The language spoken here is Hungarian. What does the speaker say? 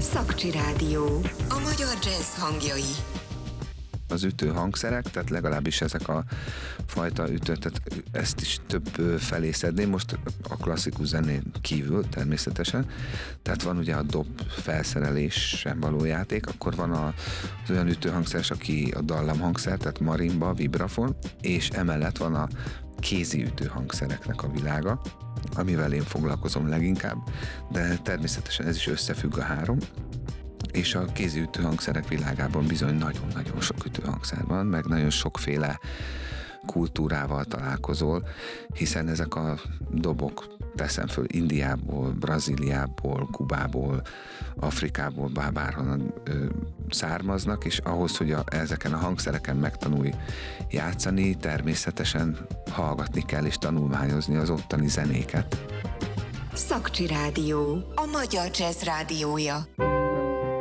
Szakcsi Rádió. A magyar jazz hangjai. Az ütő hangszerek, tehát legalábbis ezek a fajta ütő, tehát ezt is több felé szedném, most a klasszikus zenén kívül természetesen. Tehát van ugye a dob felszerelésen való játék, akkor van az olyan ütőhangszeres, aki a dallamhangszer, tehát marimba, vibrafon, és emellett van a kézi ütőhangszereknek a világa, amivel én foglalkozom leginkább, de természetesen ez is összefügg a három. És a kézi ütőhangszerek világában bizony nagyon-nagyon sok ütőhangszer van, meg nagyon sokféle kultúrával találkozol, hiszen ezek a dobok, teszem föl, Indiából, Brazíliából, Kubából, Afrikából, bárhonnan származnak, és ahhoz, hogy ezeken a hangszereken megtanulj játszani, természetesen hallgatni kell és tanulmányozni az ottani zenéket. Szakcsi Rádió. A magyar jazz rádiója.